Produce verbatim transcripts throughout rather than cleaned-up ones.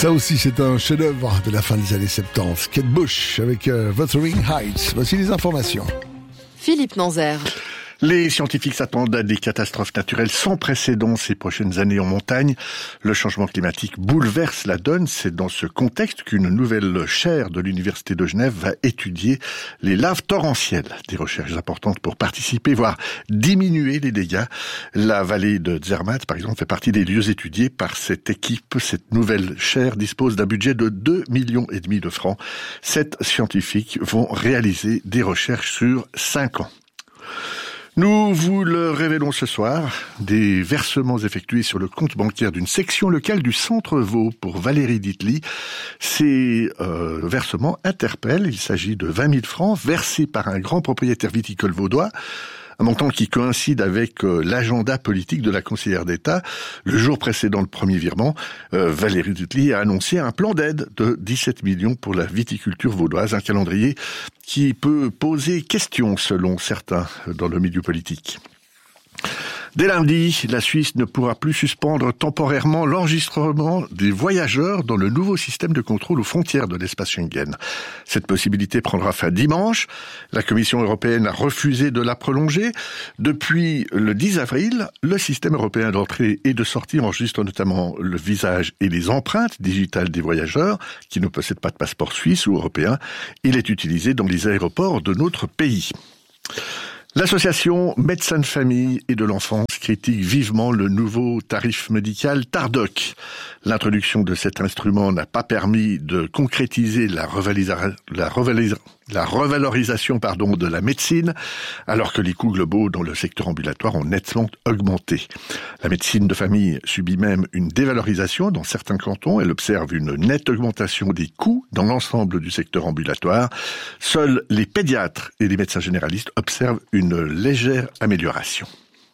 Ça aussi, c'est un chef-d'œuvre de la fin des années soixante-dix. Kate Bush avec euh, Wuthering Heights. Voici les informations. Philippe Nanzer. Les scientifiques s'attendent à des catastrophes naturelles sans précédent ces prochaines années en montagne. Le changement climatique bouleverse la donne. C'est dans ce contexte qu'une nouvelle chaire de l'Université de Genève va étudier les laves torrentielles. Des recherches importantes pour participer, voire diminuer les dégâts. La vallée de Zermatt, par exemple, fait partie des lieux étudiés par cette équipe. Cette nouvelle chaire dispose d'un budget de deux millions et demi de francs. Sept scientifiques vont réaliser des recherches sur cinq ans. Nous vous le révélons ce soir, des versements effectués sur le compte bancaire d'une section locale du Centre Vaud pour Valérie Ditely. Ces euh, versements interpellent, il s'agit de vingt mille francs versés par un grand propriétaire viticole vaudois, un montant qui coïncide avec euh, l'agenda politique de la conseillère d'État. Le jour précédent le premier virement, euh, Valérie Ditely a annoncé un plan d'aide de dix-sept millions pour la viticulture vaudoise, un calendrier qui peut poser question selon certains dans le milieu politique. Dès lundi, la Suisse ne pourra plus suspendre temporairement l'enregistrement des voyageurs dans le nouveau système de contrôle aux frontières de l'espace Schengen. Cette possibilité prendra fin dimanche. La Commission européenne a refusé de la prolonger. Depuis le dix avril, le système européen d'entrée et de sortie enregistre notamment le visage et les empreintes digitales des voyageurs qui ne possèdent pas de passeport suisse ou européen. Il est utilisé dans les aéroports de notre pays. L'association Médecins de famille et de l'enfance critique vivement le nouveau tarif médical Tardoc. L'introduction de cet instrument n'a pas permis de concrétiser la, revalisa- la, revalisa- la revalorisation pardon, de la médecine, alors que les coûts globaux dans le secteur ambulatoire ont nettement augmenté. La médecine de famille subit même une dévalorisation dans certains cantons. Elle observe une nette augmentation des coûts dans l'ensemble du secteur ambulatoire. Seuls les pédiatres et les médecins généralistes observent une légère amélioration.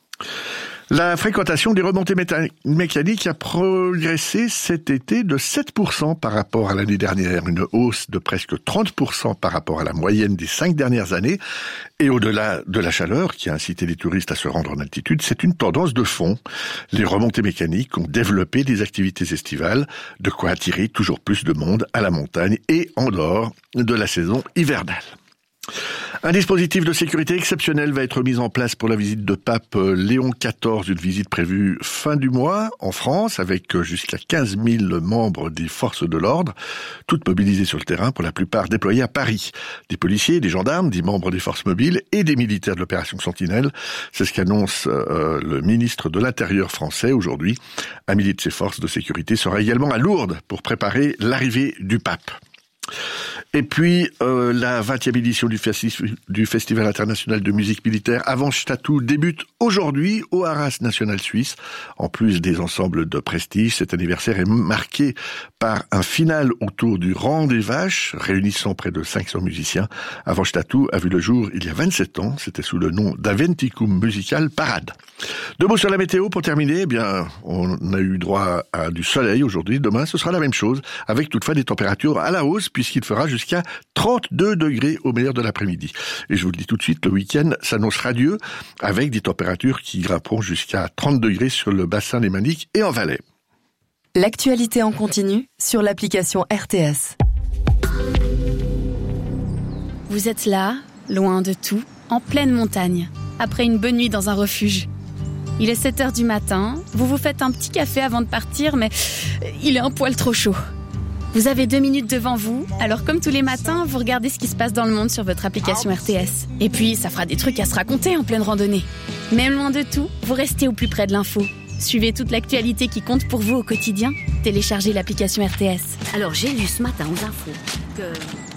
La fréquentation des remontées méta- mécaniques a progressé cet été de sept pour cent par rapport à l'année dernière, une hausse de presque trente pour cent par rapport à la moyenne des cinq dernières années. Et au-delà de la chaleur qui a incité les touristes à se rendre en altitude, c'est une tendance de fond. Les remontées mécaniques ont développé des activités estivales, de quoi attirer toujours plus de monde à la montagne et en dehors de la saison hivernale. Un dispositif de sécurité exceptionnel va être mis en place pour la visite de pape Léon quatorze, une visite prévue fin du mois en France avec jusqu'à quinze mille membres des forces de l'ordre, toutes mobilisées sur le terrain, pour la plupart déployées à Paris. Des policiers, des gendarmes, des membres des forces mobiles et des militaires de l'opération Sentinelle. C'est ce qu'annonce euh, le ministre de l'Intérieur français aujourd'hui. Un millier de ces forces de sécurité sera également à Lourdes pour préparer l'arrivée du pape. Et puis, euh, la vingtième édition du, festi- du Festival international de musique militaire Avantstadt débute aujourd'hui au Haras national suisse. En plus des ensembles de prestige, cet anniversaire est marqué par un final autour du rang des vaches, réunissant près de cinq cents musiciens. Avantstadt a vu le jour il y a vingt-sept ans. C'était sous le nom d'Aventicum Musical Parade. Deux mots sur la météo pour terminer. Eh bien, on a eu droit à du soleil aujourd'hui. Demain, ce sera la même chose, avec toutefois des températures à la hausse, puisqu'il fera jusqu'à trente-deux degrés au meilleur de l'après-midi. Et je vous le dis tout de suite, le week-end s'annonce radieux, avec des températures qui grimperont jusqu'à trente degrés sur le bassin lémanique et en Valais. L'actualité en continu sur l'application R T S. Vous êtes là, loin de tout, en pleine montagne, après une bonne nuit dans un refuge. Il est sept heures du matin, vous vous faites un petit café avant de partir, mais il est un poil trop chaud. Vous avez deux minutes devant vous, alors comme tous les matins, vous regardez ce qui se passe dans le monde sur votre application R T S. Et puis, ça fera des trucs à se raconter en pleine randonnée. Même loin de tout, vous restez au plus près de l'info. Suivez toute l'actualité qui compte pour vous au quotidien. Téléchargez l'application R T S. Alors, j'ai lu ce matin aux infos que...